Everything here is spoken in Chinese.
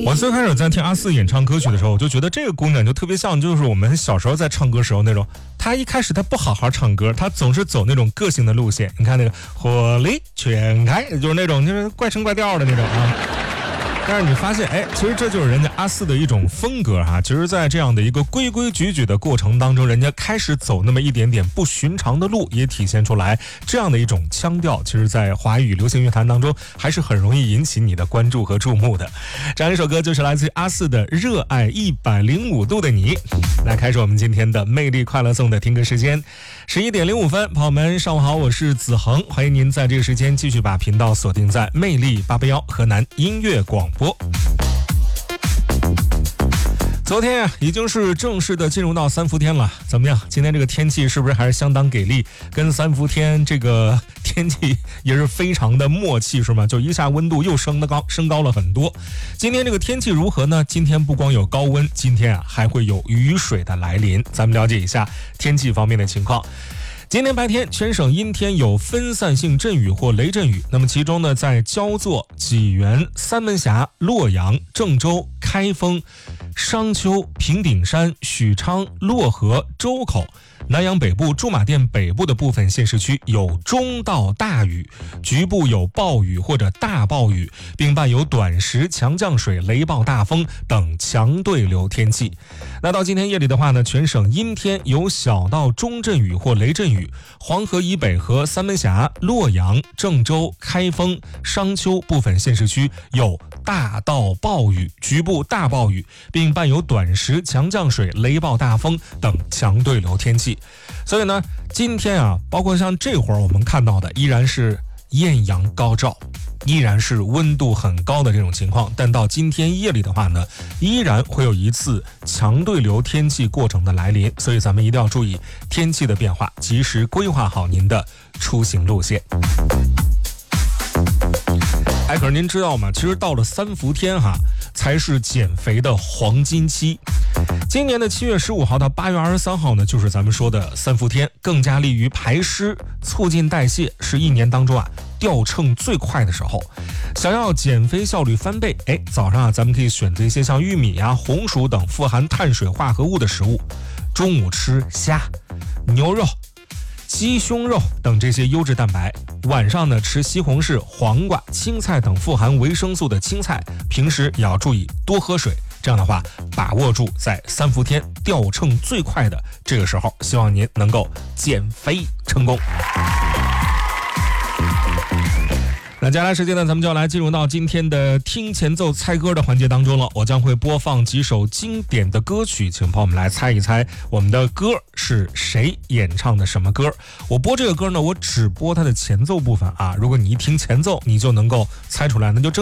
我最开始在听阿四演唱歌曲的时候，我就觉得这个姑娘就特别像，就是我们小时候在唱歌时候那种。她一开始她不好好唱歌，她总是走那种个性的路线。你看那个火力全开，就是那种就是怪声怪调的那种啊。但是你发现，其实这就是人家阿四的一种风格哈。其实，在这样的一个规规矩矩的过程当中，人家开始走那么一点点不寻常的路，也体现出来这样的一种腔调。其实，在华语流行乐坛当中，还是很容易引起你的关注和注目的。这样一首歌就是来自于阿四的《热爱105度的你》。来开始我们今天的魅力快乐颂的听歌时间，11点05分，朋友们上午好，我是子恒，欢迎您在这个时间继续把频道锁定在魅力881河南音乐广播。昨天已经是正式的进入到三伏天了，怎么样？今天这个天气是不是还是相当给力？跟三伏天这个天气也是非常的默契，是吗？就一下温度又升高了很多。今天这个天气如何呢？今天不光有高温，今天还会有雨水的来临。咱们了解一下天气方面的情况。今天白天全省阴天，有分散性阵雨或雷阵雨。那么其中呢，在焦作、济源、三门峡、洛阳、郑州、开封、商丘、平顶山、许昌、漯河、周口、南阳北部、驻马店北部的部分县市区有中到大雨，局部有暴雨或者大暴雨，并伴有短时强降水、雷暴大风等强对流天气。那到今天夜里的话呢，全省阴天，有小到中阵雨或雷阵雨，黄河以北和三门峡、洛阳、郑州、开封、商丘部分县市区有大到暴雨，局部大暴雨，并伴有短时强降水、雷暴大风等强对流天气。所以呢，今天啊，包括像这会儿我们看到的，依然是艳阳高照，依然是温度很高的这种情况。但到今天夜里的话呢，依然会有一次强对流天气过程的来临，所以咱们一定要注意天气的变化，及时规划好您的出行路线。可是您知道吗？其实到了三伏天才是减肥的黄金期。今年的7月15号到8月23号呢，就是咱们说的三伏天，更加利于排湿、促进代谢，是一年当中掉秤最快的时候。想要减肥效率翻倍，早上咱们可以选择一些像玉米红薯等富含碳水化合物的食物，中午吃虾、牛肉、鸡胸肉等这些优质蛋白，晚上呢吃西红柿、黄瓜、青菜等富含维生素的青菜，平时也要注意多喝水。这样的话，把握住在三伏天掉秤最快的这个时候，希望您能够减肥成功。那接下来时间呢，咱们就要来进入到今天的听前奏猜歌的环节当中了。我将会播放几首经典的歌曲，请朋友们来猜一猜我们的歌是谁演唱的什么歌。我播这个歌呢，我只播它的前奏部分如果你一听前奏你就能够猜出来，那就